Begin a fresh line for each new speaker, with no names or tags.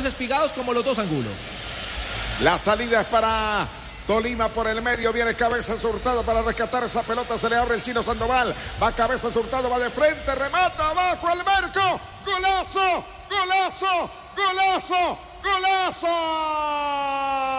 espigados como los dos Angulo.
La salida es para Tolima por el medio, viene Cabezas Hurtado para rescatar esa pelota, se le abre el Chino Sandoval, va Cabezas Hurtado, va de frente, remata abajo al marco, golazo, golazo, golazo, golazo.